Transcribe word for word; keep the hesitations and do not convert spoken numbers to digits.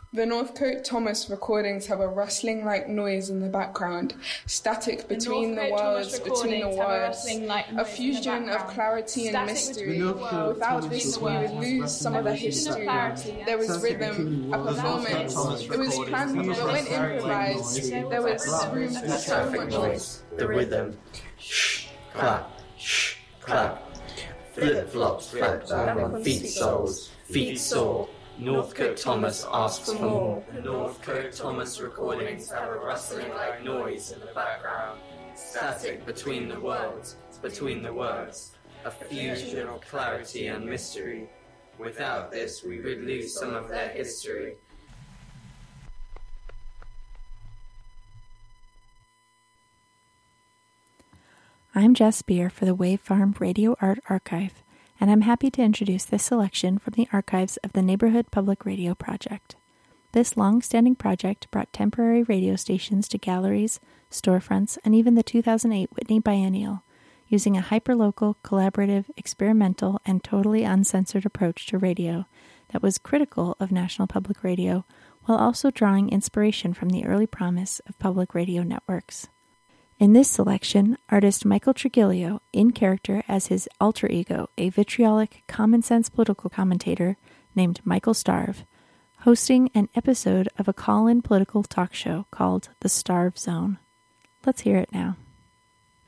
The Northcote Thomas recordings have a rustling-like noise in the background, static between the, the words, between the words, a, like a fusion of clarity and mystery. Without this, we would lose some of the history. There was rhythm, a performance. It was planned, but when improvised, there was room for so much noise. The rhythm, shh, clap, shh, clap. Flip-flops, flip back on feet soles, feet soar. Northcote Thomas asks for more. The Northcote Thomas recordings have a rustling like noise in the background, static between the words, between the words, a fusion of clarity and mystery. Without this, we would lose some of their history. I'm Jess Spear for the Wave Farm Radio Art Archive, and I'm happy to introduce this selection from the archives of the Neighborhood Public Radio Project. This long-standing project brought temporary radio stations to galleries, storefronts, and even the two thousand eight Whitney Biennial, using a hyperlocal, collaborative, experimental, and totally uncensored approach to radio that was critical of National Public Radio, while also drawing inspiration from the early promise of public radio networks. In this selection, artist Michael Trigilio, in character as his alter ego, a vitriolic, common-sense political commentator named Michael Starve, hosting an episode of a call-in political talk show called The Starve Zone. Let's hear it now.